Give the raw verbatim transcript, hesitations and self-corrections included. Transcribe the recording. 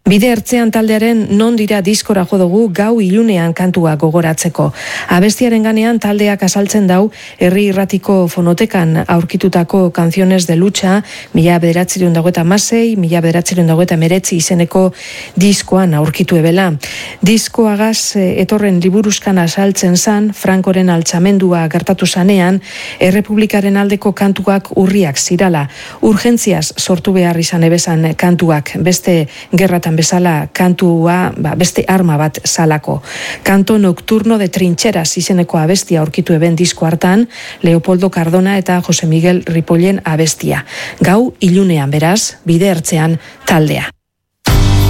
Bide ertzean taldearen non dira diskora jo dugu gau ilunean kantua gogoratzeko. Abestiaren ganean taldeak azaltzen dau herri irratiko fonotekan aurkitutako Canciones de Lucha, mila bederatzireun dagoeta masei, mila bederatzireun dagoeta meretzi izeneko diskoan aurkitu ebela. Diskoagaz etorren liburuzkan azaltzen zan, Frankoren altxamendua gertatu zanean, Errepublikaren aldeko kantuak urriak zirala. Urgentziaz sortu behar izan ebezan kantuak, beste gerratan bezala kantua, ba, beste arma bat salako. Canto Nocturno de Trincheras izeneko abestia aurkitu eben disko hartan, Leopoldo Cardona eta Jose Miguel Ripollen abestia. Gau ilunean beraz, bide ertzean taldea.